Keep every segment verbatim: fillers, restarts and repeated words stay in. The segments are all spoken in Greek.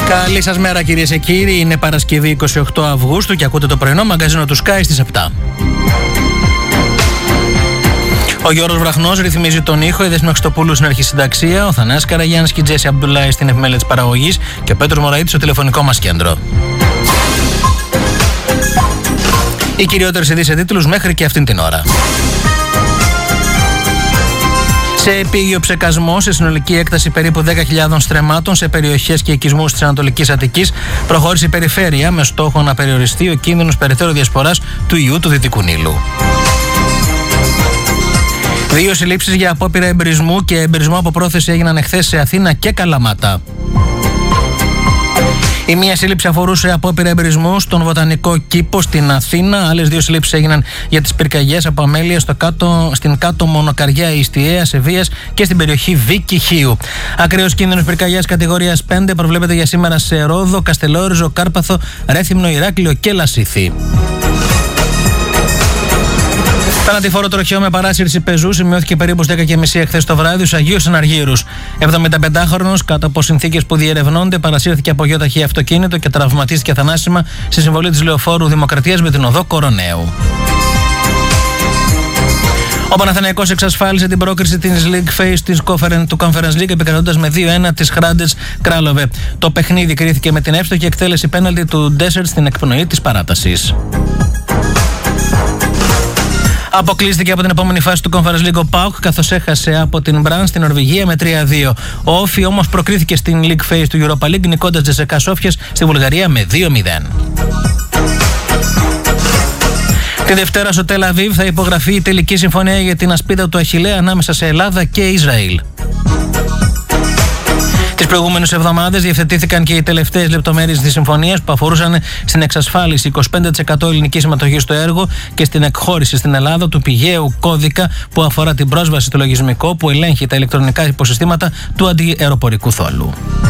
Καλή σας μέρα κυρίες και κύριοι, είναι Παρασκευή είκοσι οκτώ Αυγούστου και ακούτε το πρωινό μαγκαζίνο του Sky στις επτά. Ο Γιώργος Βραχνός ρυθμίζει τον ήχο, η Δέσποινα Χριστοπούλου στην αρχισυνταξία, ο Θανάσης Καραγιάννης και η Τζέσι Αμπτουλάη στην επιμέλεια της παραγωγής και ο Πέτρος Μωραΐτης στο τηλεφωνικό μας κέντρο. Οι κυριότερες ειδήσεις σε τίτλους μέχρι και αυτήν την ώρα. Σε επίγειο ψεκασμό, σε συνολική έκταση περίπου δέκα χιλιάδων στρεμμάτων σε περιοχές και οικισμούς της Ανατολικής Αττικής, προχώρησε η περιφέρεια με στόχο να περιοριστεί ο κίνδυνος περαιτέρω διασποράς του ιού του Δυτικού Νείλου. Δύο συλλήψεις για απόπειρα εμπρισμού και εμπρισμό από πρόθεση έγιναν εχθές σε Αθήνα και Καλαμάτα. Η μία σύλληψη αφορούσε απόπειρα εμπρισμού στον Βοτανικό Κήπο στην Αθήνα. Άλλες δύο συλλήψεις έγιναν για τις πυρκαγιές από αμέλεια στο κάτω, στην κάτω Μονοκαριά Ιστιαία, Σεβίας και στην περιοχή Βίκη Χίου. Ακραίος κίνδυνος πυρκαγιάς κατηγορίας πέντε προβλέπεται για σήμερα σε Ρόδο, Καστελόριζο, Κάρπαθο, Ρέθυμνο, Ηράκλειο και Λασίθι. Θανατηφόρο τροχαίο με παράσυρση πεζού σημειώθηκε περίπου στις δέκα και μισή εχθές το βράδυ στους Αγίους Αναργύρους. εβδομηνταπεντάχρονος, κάτω από συνθήκες που διερευνώνται, παρασύρθηκε από γιοταχή αυτοκίνητο και τραυματίστηκε θανάσιμα στη συμβολή της Λεωφόρου Δημοκρατίας με την οδό Κοροναίου. Ο Παναθηναϊκός εξασφάλισε την πρόκριση της League Phase του Conference League επικρατώντας με δύο ένα της Hrádec Králové. Το παιχνίδι κρίθηκε με την εύστοχη εκτέλεση πέναλτι του Ντέσσερτ στην εκπνοή της παράτασης. Αποκλείστηκε από την επόμενη φάση του Conference League ο ΠΑΟΚ, καθώς έχασε από την Μπραν στην Νορβηγία με τρία δύο. Ο Όφι όμως προκρίθηκε στην League Phase του Europa League, νικώντας Τζεσεκά Σόφιας στη Βουλγαρία με δύο μηδέν. Τη Δευτέρα στο Τελ Αβίβ θα υπογραφεί η τελική συμφωνία για την ασπίδα του Αχιλλέα ανάμεσα σε Ελλάδα και Ισραήλ. Τις προηγούμενες εβδομάδες διευθετήθηκαν και οι τελευταίες λεπτομέρειες της συμφωνίας που αφορούσαν στην εξασφάλιση είκοσι πέντε τοις εκατό ελληνικής συμμετοχής στο έργο και στην εκχώρηση στην Ελλάδα του πηγαίου κώδικα που αφορά την πρόσβαση στο λογισμικό που ελέγχει τα ηλεκτρονικά υποσυστήματα του αντιαεροπορικού θόλου.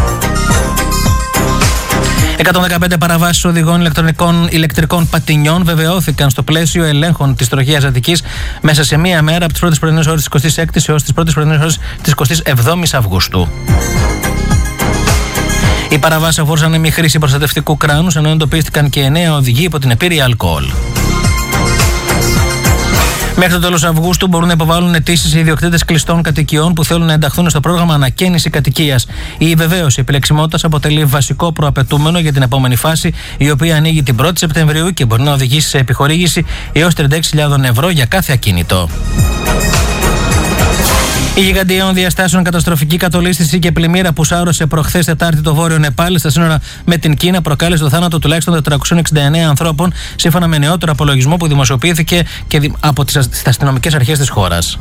εκατόν δεκαπέντε παραβάσεις οδηγών ηλεκτρονικών ηλεκτρικών πατινιών βεβαιώθηκαν στο πλαίσιο ελέγχων της τροχαίας Αττικής μέσα σε μία μέρα από τις πρώτες πρωινές ώρες της εικοστής έκτης έως τις πρώτες πρωινές ώρες της εικοστής εβδόμης Αυγούστου. Οι παραβάσεις αφορούσαν μη χρήση προστατευτικού κράνους, ενώ εντοπίστηκαν και εννέα οδηγοί υπό την επίρρεια αλκοόλ. Μέχρι το τέλος Αυγούστου μπορούν να υποβάλουν αιτήσεις οι ιδιοκτήτες κλειστών κατοικιών που θέλουν να ενταχθούν στο πρόγραμμα ανακαίνιση κατοικίας. Η βεβαίωση επιλεξιμότητας αποτελεί βασικό προαπαιτούμενο για την επόμενη φάση, η οποία ανοίγει την πρώτη Σεπτεμβρίου και μπορεί να οδηγήσει σε επιχορήγηση έως τριάντα έξι χιλιάδες ευρώ για κάθε ακίνητο. Η γιγαντιαίων διαστάσεων καταστροφική κατολίσθηση και πλημμύρα που σάρωσε προχθές Τετάρτη το βόρειο Νεπάλ στα σύνορα με την Κίνα προκάλεσε το θάνατο τουλάχιστον τετρακόσιων εξήντα εννέα ανθρώπων, σύμφωνα με νεότερο απολογισμό που δημοσιοποιήθηκε και από τις αστυνομικές αρχές της χώρας.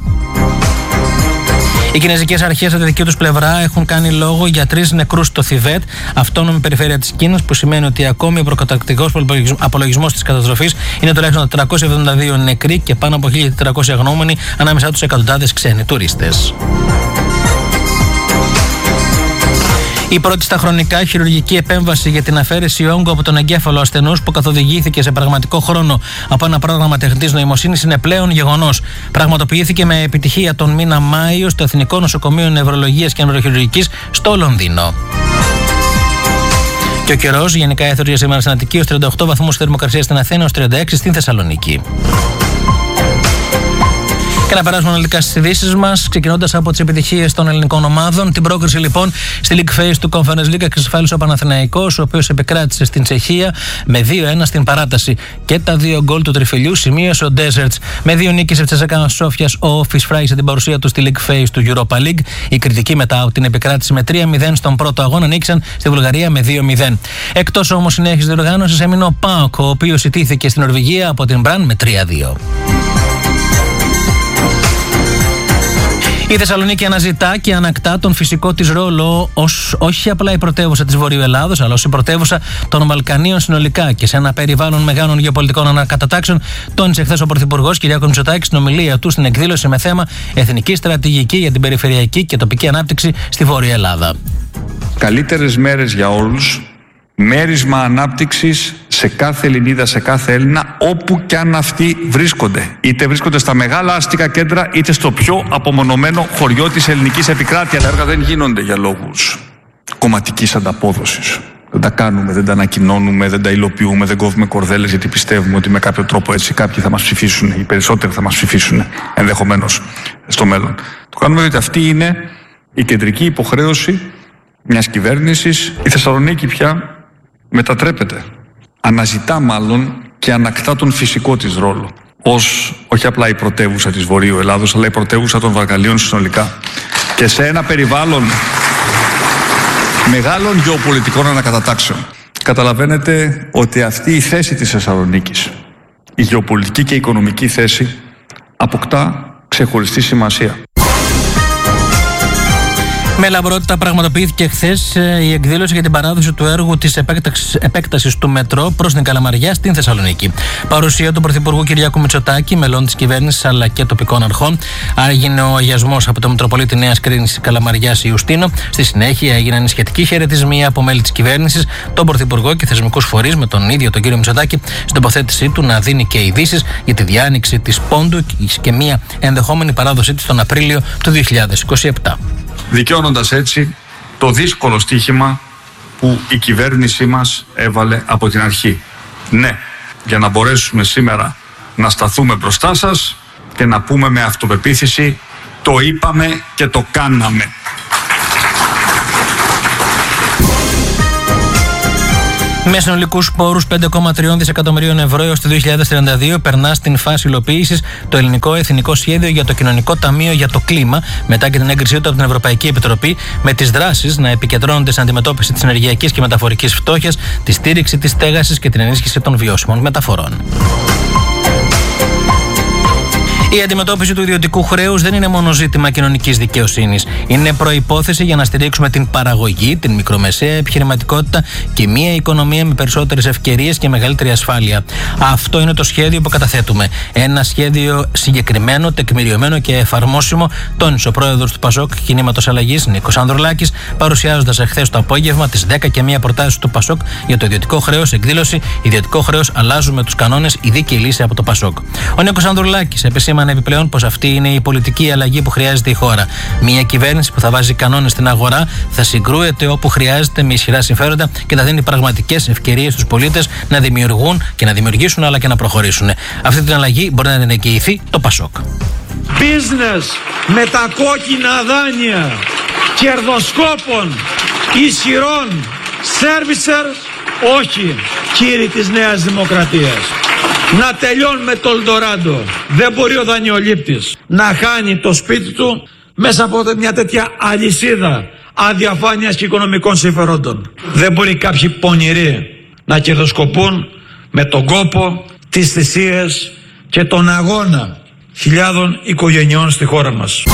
Οι κινέζικες αρχές από τη δική τους πλευρά έχουν κάνει λόγο για τρεις νεκρούς στο Θιβέτ, αυτόνομη περιφέρεια της Κίνας, που σημαίνει ότι ακόμη ο προκαταρκτικός απολογισμός της καταστροφής είναι τουλάχιστον τετρακόσιοι εβδομήντα δύο νεκροί και πάνω από χίλια τετρακόσιοι αγνοούμενοι, ανάμεσά τους εκατοντάδες ξένοι τουρίστες. Η πρώτη στα χρονικά χειρουργική επέμβαση για την αφαίρεση όγκου από τον εγκέφαλο ασθενούς που καθοδηγήθηκε σε πραγματικό χρόνο από ένα πρόγραμμα τεχνητής νοημοσύνης είναι πλέον γεγονός. Πραγματοποιήθηκε με επιτυχία τον μήνα Μάιο στο Εθνικό Νοσοκομείο Νευρολογίας και Νευροχειρουργικής στο Λονδίνο. Και ο καιρός γενικά έθωρε για σήμερα στην Αττική ως τριάντα οκτώ βαθμούς θερμοκρασία στην Αθήνα, ως τριάντα έξι στην Θεσσαλονίκη. Και να περάσουμε αναλυτικά στις ειδήσεις μας, ξεκινώντας από τις επιτυχίες των ελληνικών ομάδων. Την πρόκριση λοιπόν στη League Phase του Conference League εξασφάλισε ο Παναθηναϊκός, ο οποίος επικράτησε στην Τσεχία με δύο ένα στην παράταση. Και τα δύο γκολ του τριφυλιού σημείωσε ο Ντέσσερτς. Με δύο νίκες της Τσεσεκά Σόφιας, ο Όφις φράγησε την παρουσία του στη League Phase του Europa League. Οι κριτικοί μετά από την επικράτηση με τρία μηδέν στον πρώτο αγώνα νίκησαν στη Βουλγαρία με δύο μηδέν. Εκτός όμως συνέχισης διοργάνωσης έμεινε ο ΠΑΟΚ, ο οποίος ιτήθηκε στην Νορβηγία από την Μπραν με τρία δύο. Η Θεσσαλονίκη αναζητά και ανακτά τον φυσικό της ρόλο ως όχι απλά η πρωτεύουσα της Βορείου Ελλάδος, αλλά ως η πρωτεύουσα των Βαλκανίων συνολικά και σε ένα περιβάλλον μεγάλων γεωπολιτικών ανακατατάξεων, τόνισε χθες ο Πρωθυπουργός Κυριάκος Μητσοτάκης στην ομιλία του στην εκδήλωση με θέμα Εθνική Στρατηγική για την Περιφερειακή και Τοπική Ανάπτυξη στη Βόρεια Ελλάδα. Καλύτερες μέρες για όλους. Μέρισμα ανάπτυξης σε κάθε Ελληνίδα, σε κάθε Έλληνα, όπου κι αν αυτοί βρίσκονται. Είτε βρίσκονται στα μεγάλα αστικά κέντρα, είτε στο πιο απομονωμένο χωριό της ελληνικής επικράτειας. Τα έργα δεν γίνονται για λόγους κομματικής ανταπόδοσης. τα κάνουμε, δεν τα ανακοινώνουμε, δεν τα υλοποιούμε, δεν κόβουμε κορδέλες γιατί πιστεύουμε ότι με κάποιο τρόπο έτσι κάποιοι θα μας ψηφίσουν, οι περισσότεροι θα μας ψηφίσουν ενδεχομένως στο μέλλον. Το κάνουμε διότι αυτή είναι η κεντρική υποχρέωση μιας κυβέρνησης. Η Θεσσαλονίκη πια μετατρέπεται, αναζητά μάλλον και ανακτά τον φυσικό της ρόλο ως όχι απλά η πρωτεύουσα της Βορείου Ελλάδος, αλλά η πρωτεύουσα των Βαλκανίων συνολικά. Και σε ένα περιβάλλον μεγάλων γεωπολιτικών ανακατατάξεων. Καταλαβαίνετε ότι αυτή η θέση της Θεσσαλονίκης, η γεωπολιτική και η οικονομική θέση, αποκτά ξεχωριστή σημασία. Με λαμπρότητα πραγματοποιήθηκε χθες η εκδήλωση για την παράδοση του έργου της επέκτασης του μετρό προς την Καλαμαριά στην Θεσσαλονίκη. Παρουσία του Πρωθυπουργού Κυριάκου Μητσοτάκη, μελών της κυβέρνησης αλλά και τοπικών αρχών. Έγινε ο αγιασμός από το Μητροπολίτη Νέας Κρίνης Καλαμαριάς Ιουστίνο. Στη συνέχεια έγιναν οι σχετικοί χαιρετισμοί από μέλη της κυβέρνησης, τον Πρωθυπουργό και θεσμικούς φορείς, με τον ίδιο τον κύριο Μητσοτάκη στην τοποθέτησή του να δίνει και ειδήσεις για τη διάνοιξη της Πόντου και μια ενδεχόμενη παράδοσή της τον Απρίλιο του δύο χιλιάδες είκοσι επτά. Δικαιώνοντας έτσι το δύσκολο στοίχημα που η κυβέρνησή μας έβαλε από την αρχή. Ναι, για να μπορέσουμε σήμερα να σταθούμε μπροστά σας και να πούμε με αυτοπεποίθηση το είπαμε και το κάναμε. Με συνολικούς πόρους πέντε κόμμα τρία δισεκατομμυρίων ευρώ έως το δύο χιλιάδες τριάντα δύο περνά στην φάση υλοποίησης το ελληνικό εθνικό σχέδιο για το κοινωνικό ταμείο για το κλίμα, μετά και την έγκρισή του από την Ευρωπαϊκή Επιτροπή, με τις δράσεις να επικεντρώνονται στην αντιμετώπιση της ενεργειακής και μεταφορικής φτώχειας, τη στήριξη της στέγασης και την ενίσχυση των βιώσιμων μεταφορών. Η αντιμετώπιση του ιδιωτικού χρέους δεν είναι μόνο ζήτημα κοινωνικής δικαιοσύνης. Είναι προϋπόθεση για να στηρίξουμε την παραγωγή, την μικρομεσαία επιχειρηματικότητα και μια οικονομία με περισσότερες ευκαιρίες και μεγαλύτερη ασφάλεια. Αυτό είναι το σχέδιο που καταθέτουμε. Ένα σχέδιο συγκεκριμένο, τεκμηριωμένο και εφαρμόσιμο, τόνισε ο πρόεδρος του Πασόκ Κινήματος Αλλαγής, Νίκος Ανδρουλάκης, παρουσιάζοντας εχθές το απόγευμα τις δέκα και μία προτάσεις του Πασόκ για το ιδιωτικό χρέος, εκδήλωση «Ιδιωτικό χρέος, αλλάζουμε τους κανόνες, η δίκαιη λύση» από το Πασόκ. Ο Νίκος Ανδρουλάκης επισήμανε επιπλέον πως αυτή είναι η πολιτική αλλαγή που χρειάζεται η χώρα. Μια κυβέρνηση που θα βάζει κανόνες στην αγορά, θα συγκρούεται όπου χρειάζεται με ισχυρά συμφέροντα και θα δίνει πραγματικές ευκαιρίες στους πολίτες να δημιουργούν και να δημιουργήσουν αλλά και να προχωρήσουν. Αυτή την αλλαγή μπορεί να την εγγυηθεί το Πασόκ. Business με τα κόκκινα δάνεια κερδοσκόπων ισχυρών σέρβισερ, όχι, κύριοι της Νέας Δημοκρατίας. Να τελειώνουμε το Ελντοράντο. Δεν μπορεί ο δανειολήπτης να χάνει το σπίτι του μέσα από μια τέτοια αλυσίδα αδιαφάνειας και οικονομικών συμφερόντων. Δεν μπορεί κάποιοι πονηροί να κερδοσκοπούν με τον κόπο, τις θυσίες και τον αγώνα χιλιάδων οικογενειών στη χώρα μας.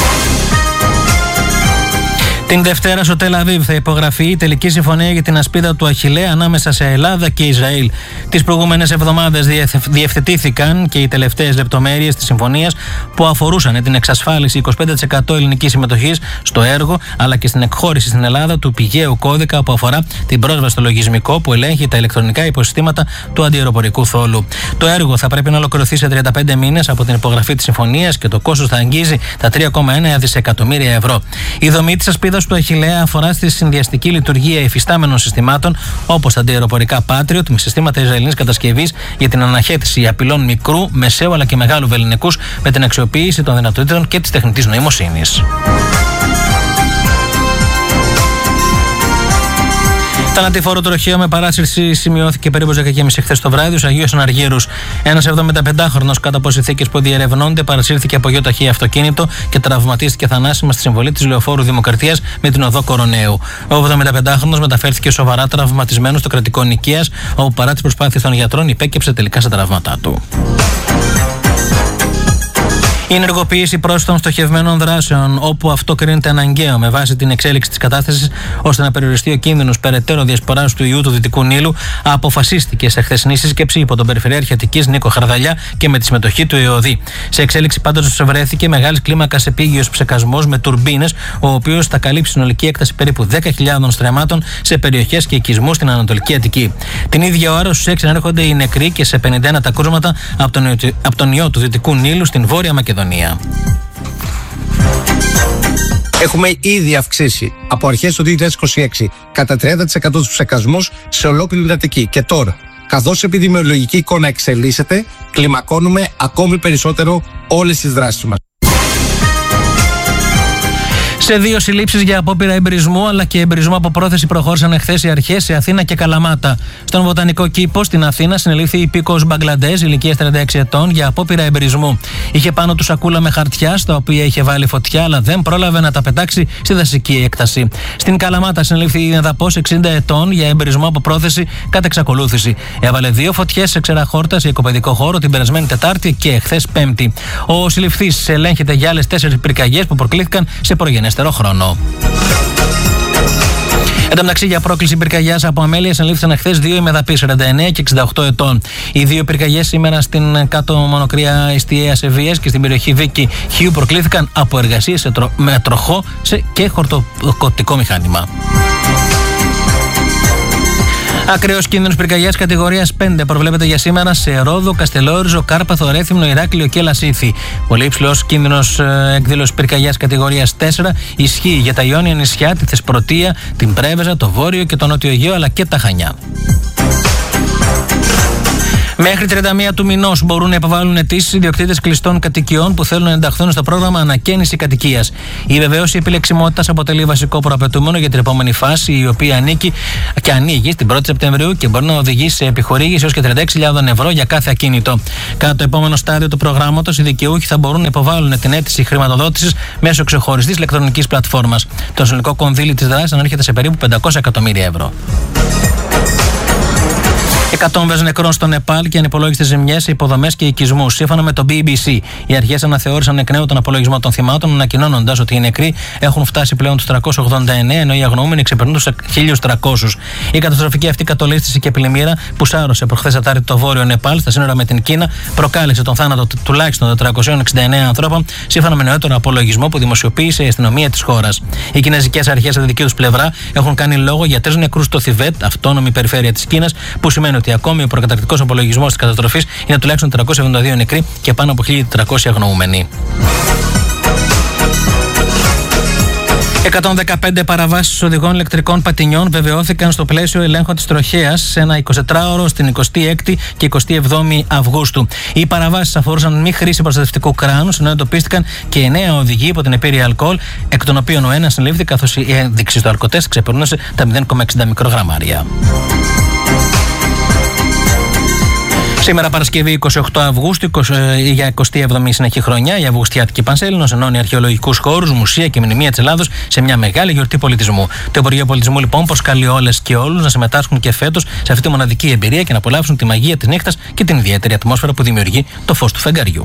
Την Δευτέρα στο Τελ Αβίβ θα υπογραφεί η τελική συμφωνία για την ασπίδα του Αχιλλέα ανάμεσα σε Ελλάδα και Ισραήλ. Τις προηγούμενες εβδομάδες διευθετήθηκαν και οι τελευταίες λεπτομέρειες της συμφωνίας που αφορούσαν την εξασφάλιση είκοσι πέντε τοις εκατό ελληνικής συμμετοχής στο έργο, αλλά και στην εκχώρηση στην Ελλάδα του πηγαίου κώδικα που αφορά την πρόσβαση στο λογισμικό που ελέγχει τα ηλεκτρονικά υποσυστήματα του αντιαεροπορικού θόλου. Το έργο θα πρέπει να ολοκληρωθεί σε τριάντα πέντε μήνες από την υπογραφή της συμφωνίας και το κόστος θα αγγίζει τα τρία κόμμα ένα δισεκατομμύρια ευρώ. Η δομή της ασπίδας του Αχιλλέα αφορά στη συνδυαστική λειτουργία υφιστάμενων συστημάτων όπως τα αντιαεροπορικά Patriot με συστήματα Ισραηλινής κατασκευής για την αναχέτηση απειλών μικρού, μεσαίου αλλά και μεγάλου βεληνικούς με την αξιοποίηση των δυνατοτήτων και της τεχνητής νοημοσύνης. Θανατηφόρο τροχαίο με παράσυρση σημειώθηκε περίπου δέκα και μισή χθες το βράδυ στους Αγίους Αναργύρους. Ένας εβδομηνταπεντάχρονος κάτω από συνθήκες που διερευνώνται παρασύρθηκε από γιο ταχύ αυτοκίνητο και τραυματίστηκε θανάσιμα στη συμβολή της Λεωφόρου Δημοκρατίας με την οδό Κοροναίου. Ο εβδομηνταπεντάχρονος μεταφέρθηκε σοβαρά τραυματισμένος στο κρατικό νοικίας, όπου παρά τις προσπάθειες των γιατρών υπέκυψε τελικά στα τραύματά του. Η ενεργοποίηση πρόσθετων στοχευμένων δράσεων, όπου αυτό κρίνεται αναγκαίο με βάση την εξέλιξη της κατάστασης, ώστε να περιοριστεί ο κίνδυνος περαιτέρω διασποράς του ιού του Δυτικού Νείλου, αποφασίστηκε σε χθεσινή σύσκεψη υπό τον Περιφερειάρχη Αττικής Νίκο Χαρδαλιά και με τη συμμετοχή του ΕΟΔΗ. Σε εξέλιξη πάντως βρέθηκε μεγάλης κλίμακας επίγειος ψεκασμός με τουρμπίνες, ο οποίος θα καλύψει συνολική έκταση περίπου δέκα χιλιάδων στρεμμάτων σε περιοχές και οικισμούς στην Ανατολική Αττική. Την ίδια ώρα στους έξι ανέρχονται οι νεκροί και σε πενήντα ένα τα κρούσματα από τον, από τον ιό του Δυτικού Νείλου στην Βόρεια Μακεδονία. Έχουμε ήδη αυξήσει από αρχές του δύο χιλιάδες είκοσι έξι κατά τριάντα τοις εκατό τους ψεκασμούς σε ολόκληρη την Αττική. Και τώρα, καθώς η επιδημιολογική εικόνα εξελίσσεται, κλιμακώνουμε ακόμη περισσότερο όλες τις δράσεις μας. Σε δύο συλλήψεις για απόπειρα εμπρισμού αλλά και εμπρισμό από πρόθεση προχώρησαν εχθές οι αρχές σε Αθήνα και Καλαμάτα. Στον Βοτανικό Κήπο στην Αθήνα συνελήφθη υπήκοος Μπαγκλαντές ηλικίας τριάντα έξι ετών για απόπειρα εμπρισμού. Είχε πάνω του σακούλα με χαρτιά στα οποία είχε βάλει φωτιά αλλά δεν πρόλαβε να τα πετάξει στη δασική έκταση. Στην Καλαμάτα συνελήφθη η Εδαπός εξήντα ετών για εμπρισμό από πρόθεση κατά εξακολούθηση. Έβαλε δύο φωτιές σε ξεραχόρτα σε οικοπαιδικό χώρο την περασμένη Τετάρτη και εχθές Πέμπτη. Ο συλληφθής ελέγχεται για άλλες τέσσερις πυρκαγιές που προκλήθηκαν σε προγενέστερο χρόνο. Εν τω μεταξύ, για πρόκληση πυρκαγιάς από αμέλεια συνελήφθησαν εχθές δύο ημεδαποί σαράντα εννέα και εξήντα οκτώ ετών. Οι δύο πυρκαγιές σήμερα στην κάτω Μονοκρία Ιστιαία Σεβίας και στην περιοχή Βίκη Χιού προκλήθηκαν από εργασίες τρο... με τροχό σε... και χορτοκοπτικό μηχάνημα. Ακραίος κίνδυνος πυρκαγιάς κατηγορίας πέντε προβλέπεται για σήμερα σε Ρόδο, Καστελόριζο, Κάρπαθο, Ρέθυμνο, Ηράκλειο και Λασίθι. Πολύ υψηλός κίνδυνος ε, εκδήλωσης πυρκαγιάς κατηγορίας τέσσερα ισχύει για τα Ιόνια νησιά, τη Θεσπρωτεία, την Πρέβεζα, το Βόρειο και το Νότιο Αιγαίο αλλά και τα Χανιά. Μέχρι τριάντα μία του μηνός μπορούν να υποβάλουν αιτήσεις ιδιοκτήτες κλειστών κατοικιών που θέλουν να ενταχθούν στο πρόγραμμα ανακαίνιση κατοικίας. Η βεβαίωση επιλεξιμότητας αποτελεί βασικό προαπαιτούμενο για την επόμενη φάση, η οποία ανήκει και ανοίγει στην πρώτη Σεπτεμβρίου και μπορεί να οδηγήσει σε επιχορήγηση έως και τριάντα έξι χιλιάδες ευρώ για κάθε ακίνητο. Κατά το επόμενο στάδιο του προγράμματος, οι δικαιούχοι θα μπορούν να υποβάλουν την αίτηση χρηματοδότησης μέσω ξεχωριστής ηλεκτρονικής πλατφόρμας. Το συνολικό κονδύλι της δράσης ανέρχεται σε περίπου πεντακόσια εκατομμύρια ευρώ. Εκατόμβες νεκρών στο Νεπάλ και ανυπολόγιστες ζημιές σε υποδομές και οικισμούς. Σύμφωνα με το μπι μπι σι, οι αρχές αναθεώρησαν εκ νέου τον απολογισμό των θυμάτων, ανακοινώνοντας ότι οι νεκροί έχουν φτάσει πλέον τους τριακόσιους ογδόντα εννέα, ενώ οι αγνοούμενοι ξεπερνούν τους χίλιους τριακόσιους. Η καταστροφική αυτή κατολίσθηση και πλημμύρα που σάρωσε προχθές Τετάρτη το βόρειο Νεπάλ στα σύνορα με την Κίνα προκάλεσε τον θάνατο τουλάχιστον τετρακοσίων εξήντα εννέα ανθρώπων, σύμφωνα με νεότερο απολογισμό που δημοσιοποίησε η αστυνομία της χώρας. Οι κινέζικες αρχές από τη δική τους πλευρά έχουν κάνει λόγο για τρεις νεκρούς στο Θιβέτ, αυτόνομη περιφέρεια της Κίνας, που σημαίνει ότι ακόμη ο προκαταρκτικός απολογισμός της καταστροφής είναι τουλάχιστον τριακόσιοι εβδομήντα δύο νεκροί και πάνω από χίλια τετρακόσιοι αγνοούμενοι. εκατόν δεκαπέντε παραβάσεις οδηγών ηλεκτρικών πατινιών βεβαιώθηκαν στο πλαίσιο ελέγχου της τροχέας σε ένα εικοσιτετράωρο στην εικοστή έκτη και εικοστή εβδόμη Αυγούστου. Οι παραβάσεις αφορούσαν μη χρήση προστατευτικού κράνους, ενώ εντοπίστηκαν και εννέα οδηγοί υπό την επίρρεια αλκοόλ, εκ των οποίων ο ένας συνελήφθη καθώς η ένδειξη στο αλκοτέστ ξεπερνούσε τα μηδέν κόμμα εξήντα μικρογραμμάρια. Σήμερα Παρασκευή εικοστή ογδόη Αυγούστου, για εικοστή έβδομη συνεχή χρονιά, η Αυγουστιάτικη Πανσέλινος ενώνει αρχαιολογικούς χώρους, μουσεία και μνημεία της Ελλάδος σε μια μεγάλη γιορτή πολιτισμού. Το Υπουργείο Πολιτισμού λοιπόν προσκαλεί όλες και όλους να συμμετάσχουν και φέτος σε αυτή τη μοναδική εμπειρία και να απολαύσουν τη μαγεία της νύχτας και την ιδιαίτερη ατμόσφαιρα που δημιουργεί το φως του φεγγαριού.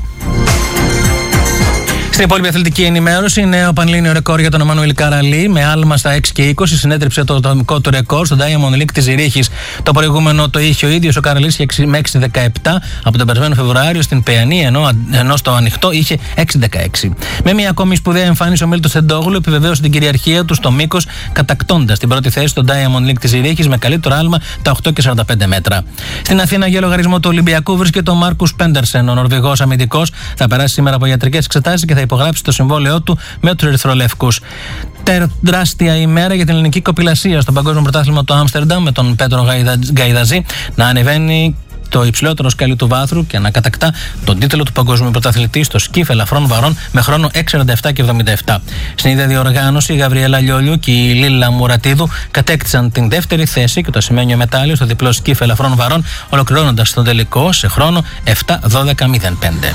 Στην υπόλοιπη αθλητική ενημέρωση, νέο πανελλήνιο ρεκόρ για τον Εμμανουήλ Καραλή. Με άλμα στα έξι και είκοσι συνέτριψε το ατομικό του ρεκόρ στο Diamond League της Ζηρίχης. Το προηγούμενο το είχε ο ίδιος ο Καραλής με έξι δεκαεπτά από τον περασμένο Φεβρουάριο στην Παιανή, ενώ, ενώ στο ανοιχτό είχε έξι δεκαέξι. Με μια ακόμη σπουδαία εμφάνιση, ο Μίλτος Τεντόγλου επιβεβαίωσε την κυριαρχία του στο μήκος, κατακτώντας την πρώτη θέση στο Diamond League της Ζηρίχης με καλύτερο άλμα τα οκτώ και σαράντα πέντε μέτρα. Στην Αθήνα, για λογαριασμό του Ολυμπιακού, βρίσκεται ο Μάρκους Πέντερσεν. Ο Νορβηγός αμυντικός θα περάσει σήμερα από ιατρικές εξετάσεις και θα υπογράψει το συμβόλαιό του με τους Ερυθρολεύκους. Τεράστια ημέρα για την ελληνική κοπηλασία στο Παγκόσμιο Πρωτάθλημα του Άμστερνταμ, με τον Πέτρο Γκαϊδαζή να ανεβαίνει το υψηλότερο σκάλι του βάθρου και να κατακτά τον τίτλο του παγκόσμιου πρωταθλητή στο σκιφ ελαφρών βαρών με χρόνο έξι σαράντα επτά και εβδομήντα επτά. Στην ίδια διοργάνωση, η Γαβριέλα Λιόλιου και η Λίλα Μουρατίδου κατέκτησαν την δεύτερη θέση και το ασημένιο μετάλλιο στο διπλό σκιφ ελαφρών βαρών, ολοκληρώνοντας τον τελικό σε χρόνο επτά δώδεκα μηδέν πέντε.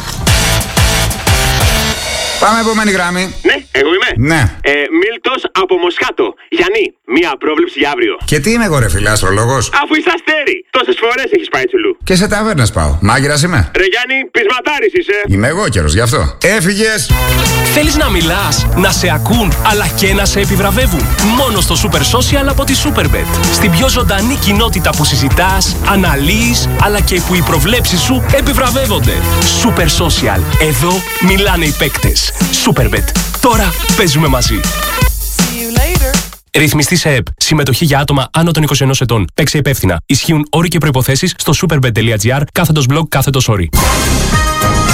Πάμε επόμενη γράμμη. Ναι, εγώ είμαι. Ναι. Ε, Μίλτος από Μοσχάτο. Γιάννη, μία πρόβλεψη για αύριο. Και τι είμαι εγώ, ρε φίλε, αστρολόγος? Αφού είσαι αστέρι, τόσες φορές έχεις πάει τσουλού. Και σε ταβέρνες πάω. Μάγειρας είμαι. Ρε Γιάννη, πεισματάρης είσαι. Είμαι εγώ καιρος, γι' αυτό. Έφυγες. Θέλεις να μιλάς, να σε ακούν, αλλά και να σε επιβραβεύουν? Μόνο στο Super Social από τη Superbet. Στην πιο ζωντανή κοινότητα που συζητάς, αναλύεις, αλλά και που οι προβλέψεις σου επιβραβεύονται. Super Social. Εδώ μιλάνε οι παίκτες. Superbet. Τώρα παίζουμε μαζί. Ρυθμιστή σε ΕΠ. Συμμετοχή για άτομα άνω των είκοσι ενός ετών. Παίξε υπεύθυνα. Ισχύουν όροι και προϋποθέσεις στο superbet.gr κάθετος blog κάθετος όροι.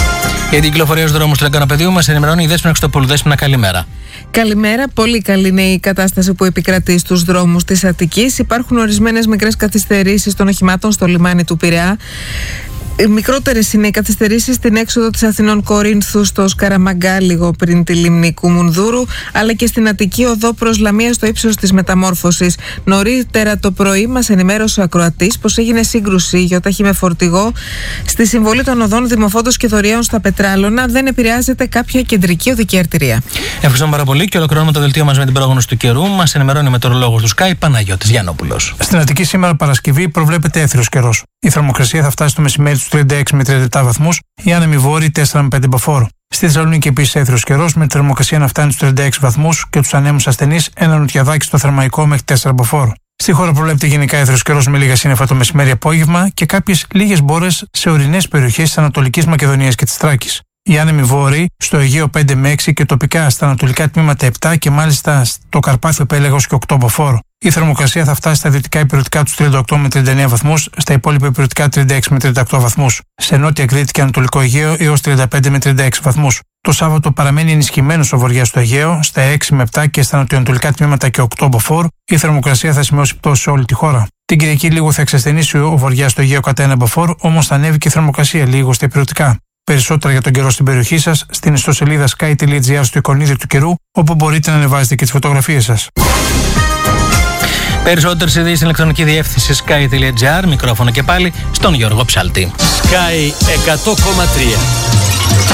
Για την κυκλοφορία στους δρόμους του Λεκανοπεδίου μας ενημερώνει η Δέσποινα Χριστοπούλου. Δέσποινα, καλημέρα. Καλημέρα. Πολύ καλή είναι η κατάσταση που επικρατεί στους δρόμους της Αττικής. Υπάρχουν ορισμένες μικρές καθυστερήσεις των οχημάτων στο λιμάνι του Πειραιά. Μικρότερες είναι οι καθυστερήσεις στην έξοδο της Αθηνών Κορίνθου στο Σκαραμαγκά, λίγο πριν τη λίμνη Κουμουνδούρου, αλλά και στην Αττική οδό προς Λαμία στο ύψος της Μεταμόρφωσης. Νωρίτερα το πρωί μας ενημέρωσε ο ακροατής πως έγινε σύγκρουση γιοτάχη με φορτηγό στη συμβολή των οδών Δημοφόντος και Δωριαίων στα Πετράλωνα. Δεν επηρεάζεται κάποια κεντρική οδική αρτηρία. Ευχαριστούμε πάρα πολύ και ολοκληρώνουμε το δελτίο μας με την πρόγνωση του καιρού. Μας ενημερώνει ο μετεωρολόγος του Sky, Παναγιώτης Γιαννόπουλος. Στην Αττική σήμερα Παρασκευή προβλέπεται έθριος καιρός. Η θερμοκρασία θα φτάσει στο μεσημέρι στους τριάντα έξι με τριάντα επτά βαθμούς, οι άνεμοι βόρειοι τέσσερα με πέντε μποφόρ. Στη Θεσσαλονίκη επίσης έθριος καιρός, με τη θερμοκρασία να φτάνει στους τριάντα έξι βαθμούς και τους ανέμους ασθενείς ένα νοτιαδάκι στο Θερμαϊκό μέχρι τέσσερα μποφόρ. Στη χώρα προβλέπεται γενικά έθριος καιρός με λίγα σύννεφα το μεσημέρι-απόγευμα και κάποιες λίγες μπόρες σε ορεινές περιοχές της Ανατολικής Μακεδονίας και της Θράκης. Οι άνεμοι βόρειοι στο Αιγαίο πέντε με έξι και τοπικά στα ανατολικά τμήματα επτά και μάλιστα στο Καρπάθιο Πέλαγος και οκτώ μποφόρ. Η θερμοκρασία θα φτάσει στα δυτικά υπηρετικά τους τριάντα οκτώ με τριάντα εννέα βαθμούς, στα υπόλοιπα υπηρετικά τριάντα έξι με τριάντα οκτώ βαθμούς. Σε νότια Κρήτη και Ανατολικό Αιγαίο έως τριάντα πέντε με τριάντα έξι βαθμούς. Το Σάββατο παραμένει ενισχυμένος ο βοριάς στο Αιγαίο, στα έξι με επτά και στα νοτιοανατολικά τμήματα και οκτώ μποφόρ. Η θερμοκρασία θα σημειώσει πτώση σε όλη τη χώρα. Την Κυριακή λίγο θα εξασθενήσει ο βοριάς στο Αιγαίο κατά ένα μποφόρ, όμως θα ανέβει και η θερμοκρασία λίγο στα υπηρετικά. Περισσότερα για τον καιρό στην περιοχή σας στην ιστοσελίδα sky τελεία gr στο εικονίδιο του καιρού, όπου μπορείτε να ανεβάζετε και τις φωτογραφίες σας. Περισσότερες ειδήσεις στην ηλεκτρονική διεύθυνση sky τελεία gr. Μικρόφωνο και πάλι στον Γιώργο Ψάλτη. Sky εκατό κόμμα τρία.